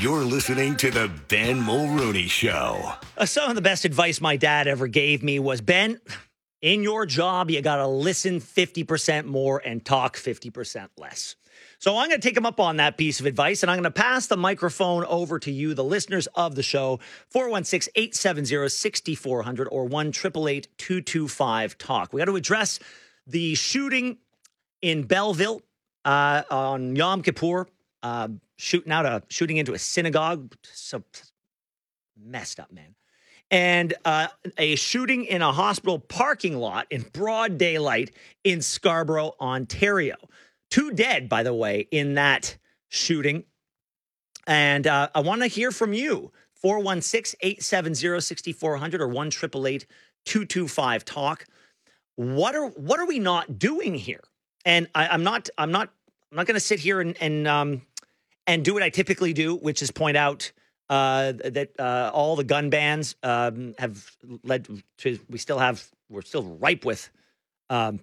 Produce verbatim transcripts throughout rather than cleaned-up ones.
You're listening to the Ben Mulrooney Show. Uh, some of the best advice my dad ever gave me was, Ben, in your job, you got to listen fifty percent more and talk fifty percent less. So I'm going to take him up on that piece of advice, and I'm going to pass the microphone over to you, the listeners of the show, four one six, eight seven zero, six four zero zero or one eight eight eight, two two five, talk. We got to address the shooting in Belleville uh, on Yom Kippur, uh, shooting out a shooting into a synagogue. So messed up, man. And uh, a shooting in a hospital parking lot in broad daylight in Scarborough, Ontario. Two dead, by the way, in that shooting. And uh, I want to hear from you. four one six, eight seven zero, six four zero zero or one eight eight eight, two two five, talk. What are what are we not doing here? And I, I'm not I'm not I'm not going to sit here and and um and do what I typically do, which is point out uh, that uh, all the gun bans um, have led to we still have we're still ripe with um,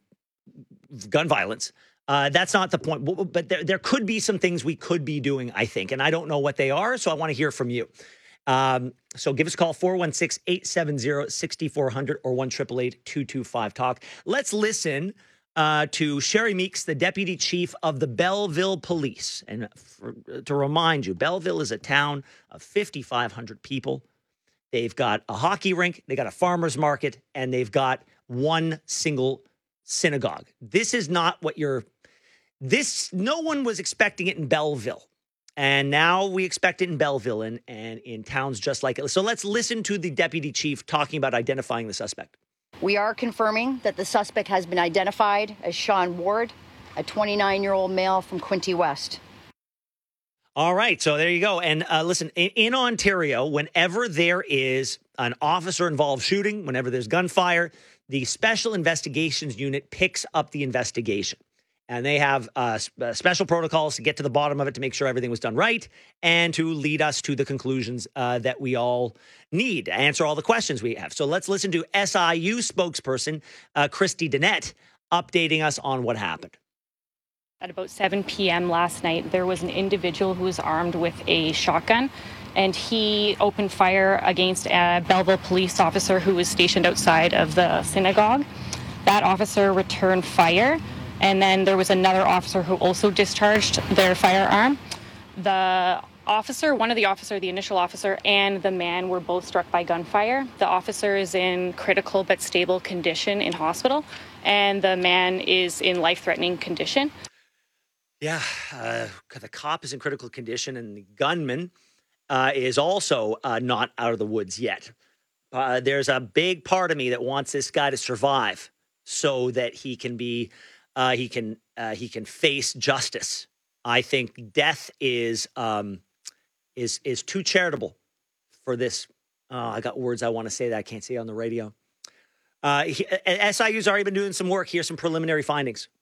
gun violence. Uh, that's not the point, but there, there could be some things we could be doing, I think, and I don't know what they are, so I want to hear from you. Um, so give us a call, four one six, eight seven zero, six four zero zero or one eight eight eight, two two five, talk. Let's listen uh, to Sherry Meeks, the deputy chief of the Belleville Police. And for, to remind you, Belleville is a town of fifty-five hundred people. They've got a hockey rink, they got a farmer's market, and they've got one single synagogue. This is not what you're... This, no one was expecting it in Belleville. And now we expect it in Belleville and, and in towns just like it. So let's listen to the deputy chief talking about identifying the suspect. We are confirming that the suspect has been identified as Sean Ward, a twenty-nine-year-old male from Quinte West. All right. So there you go. And uh, listen, in, in Ontario, whenever there is an officer-involved shooting, whenever there's gunfire, the Special Investigations Unit picks up the investigation. And they have uh, special protocols to get to the bottom of it, to make sure everything was done right, and to lead us to the conclusions uh, that we all need, to answer all the questions we have. So let's listen to S I U spokesperson uh, Christy Dennett updating us on what happened. At about seven p.m. last night, there was an individual who was armed with a shotgun, and he opened fire against a Belleville police officer who was stationed outside of the synagogue. That officer returned fire. And then there was another officer who also discharged their firearm. The officer, one of the officer, the initial officer, and the man were both struck by gunfire. The officer is in critical but stable condition in hospital, and the man is in life-threatening condition. Yeah, uh, the cop is in critical condition, and the gunman uh, is also uh, not out of the woods yet. Uh, there's a big part of me that wants this guy to survive so that he can be... Uh, he can uh, he can face justice. I think death is um, is is too charitable for this. Uh, I got words I want to say that I can't say on the radio. Uh, he, S I U's already been doing some work. Here's some preliminary findings.